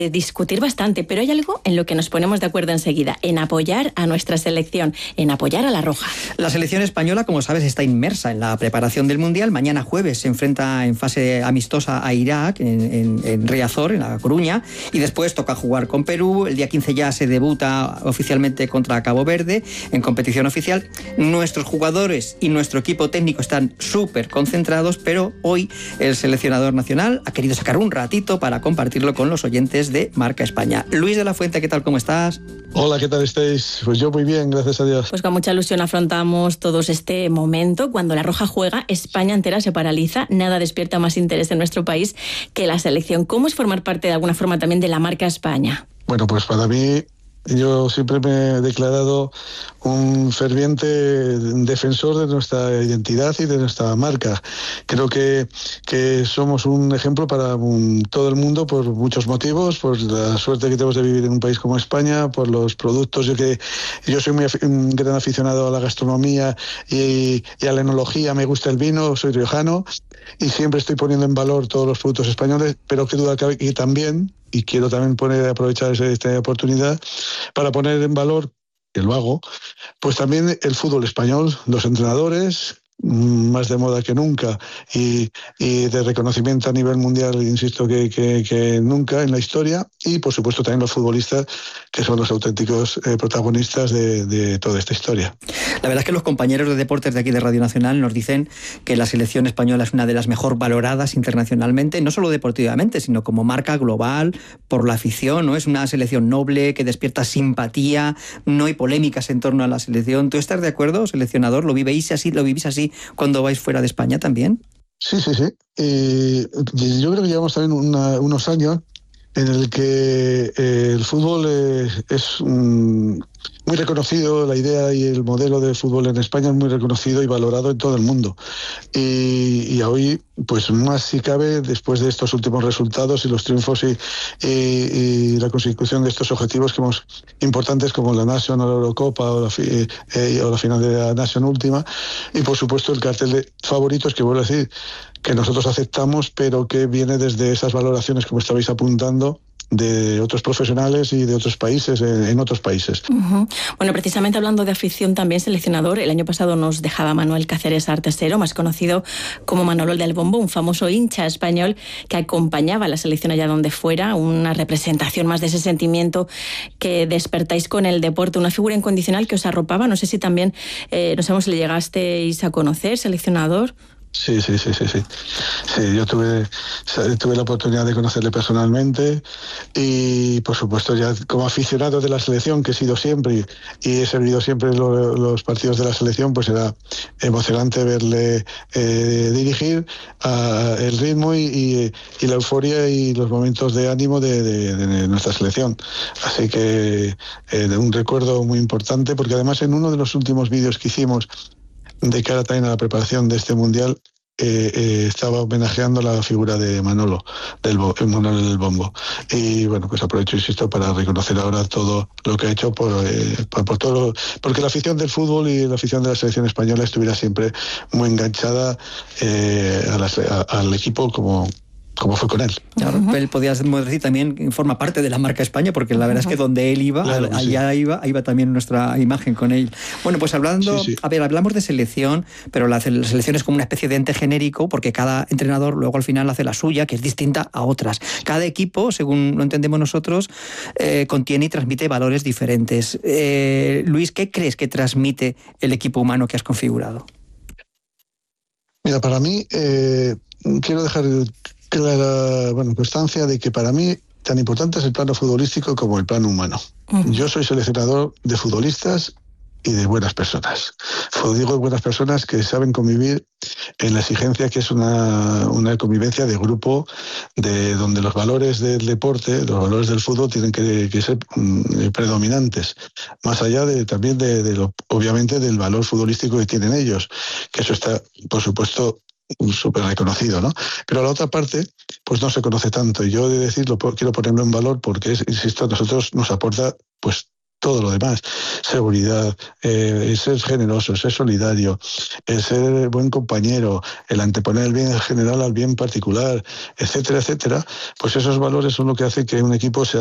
discutir bastante, pero hay algo en lo que nos ponemos de acuerdo enseguida, en apoyar a nuestra selección, en apoyar a la Roja. La selección española, como sabes, está inmersa en la preparación del Mundial. Mañana jueves se enfrenta en fase amistosa a Irak, en Riazor, en La Coruña, y después toca jugar con Perú. El día 15 ya se debuta oficialmente contra Cabo Verde en competición oficial. Nuestros jugadores y nuestro equipo técnico están súper concentrados, pero hoy el seleccionador nacional ha querido sacar un ratito para compartirlo con los oyentes de Marca España. Luis de la Fuente, ¿qué tal? ¿Cómo estás? Hola, ¿qué tal estáis? Pues yo muy bien, gracias a Dios. Pues con mucha ilusión afrontamos todos este momento. Cuando la Roja juega, España entera se paraliza. Nada despierta más interés en nuestro país que la selección. ¿Cómo es formar parte de alguna forma también de la Marca España? Bueno, pues para mí, yo siempre me he declarado un ferviente defensor de nuestra identidad y de nuestra marca. Creo que somos un ejemplo para todo el mundo por muchos motivos, por la suerte que tenemos de vivir en un país como España, por los productos. Yo soy un gran aficionado a la gastronomía y a la enología, me gusta el vino, soy riojano y siempre estoy poniendo en valor todos los productos españoles, pero qué duda cabe que también, y quiero también aprovechar esta oportunidad para poner en valor, que lo hago, pues también el fútbol español, los entrenadores, más de moda que nunca y de reconocimiento a nivel mundial, insisto, que nunca en la historia, y por supuesto también los futbolistas, que son los auténticos protagonistas de toda esta historia. La verdad es que los compañeros de deportes de aquí de Radio Nacional nos dicen que la selección española es una de las mejor valoradas internacionalmente, no solo deportivamente, sino como marca global, por la afición, ¿no? Es una selección noble, que despierta simpatía, no hay polémicas en torno a la selección. ¿Tú estás de acuerdo, seleccionador? ¿Lo vivís así cuando vais fuera de España también? Sí. Yo creo que llevamos también unos años en el que el fútbol es muy reconocido, la idea y el modelo de fútbol en España es muy reconocido y valorado en todo el mundo. Y hoy, pues más si cabe, después de estos últimos resultados y los triunfos y la consecución de estos objetivos importantes como la National, la Eurocopa o la final de la National última, y por supuesto el cartel de favoritos, que vuelvo a decir, que nosotros aceptamos, pero que viene desde esas valoraciones, como estabais apuntando, de otros profesionales y de otros países, en otros países. Uh-huh. Bueno, precisamente hablando de afición también, seleccionador, el año pasado nos dejaba Manuel Cáceres Artesero, más conocido como Manolo el del Bombo, un famoso hincha español que acompañaba a la selección allá donde fuera, una representación más de ese sentimiento que despertáis con el deporte, una figura incondicional que os arropaba. No sé si también, no sabemos si le llegasteis a conocer, seleccionador. Sí, yo tuve la oportunidad de conocerle personalmente y, por supuesto, ya como aficionado de la selección, que he sido siempre y he servido siempre los partidos de la selección, pues era emocionante verle dirigir el ritmo y la euforia y los momentos de ánimo de nuestra selección. Así que un recuerdo muy importante, porque además en uno de los últimos vídeos que hicimos de cara también a la preparación de este Mundial, estaba homenajeando la figura de Manolo del Bombo. Y bueno, pues aprovecho, insisto, para reconocer ahora todo lo que ha hecho por todo, porque la afición del fútbol y la afición de la selección española estuviera siempre muy enganchada al equipo como fue con él. Claro, él, podías decir, también forma parte de la Marca España, porque la verdad es que donde él iba, claro, allá iba también nuestra imagen con él. Bueno, pues hablando, a ver, hablamos de selección, pero la selección es como una especie de ente genérico, porque cada entrenador luego al final hace la suya, que es distinta a otras. Cada equipo, según lo entendemos nosotros, contiene y transmite valores diferentes. Luis, ¿qué crees que transmite el equipo humano que has configurado? Mira, para mí, quiero dejar clara constancia de que para mí tan importante es el plano futbolístico como el plano humano. Uh-huh. Yo soy seleccionador de futbolistas y de buenas personas. Digo buenas personas que saben convivir en la exigencia que es una convivencia de grupo, donde los valores del deporte, los valores del fútbol tienen que ser predominantes, más allá también obviamente del valor futbolístico que tienen ellos, que eso está, por supuesto, súper reconocido, ¿no? Pero la otra parte, pues no se conoce tanto. Y yo, de decirlo, quiero ponerlo en valor porque, insisto, a nosotros nos aporta, pues, todo lo demás, seguridad, ser generoso, ser solidario, ser buen compañero, el anteponer el bien general al bien particular, etcétera, etcétera, pues esos valores son lo que hace que un equipo sea